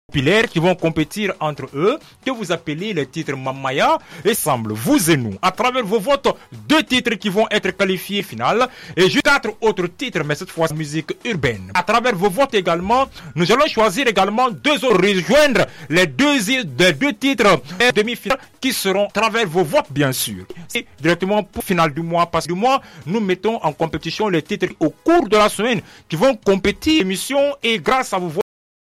populaires qui vont compétir entre eux, que vous appelez les titres Mamaya, et semble, vous et nous, à travers vos votes, 2 titres qui vont être qualifiés final, et juste 4 autres titres, mais cette fois musique urbaine. À travers vos votes également, nous allons choisir également 2 autres, rejoindre les deux titres demi-finale qui seront à travers vos votes, bien sûr. Et directement pour final du mois, parce que du mois, nous mettons en compétition les titres au cours de la semaine qui vont compétir l'émission et grâce à vos votes,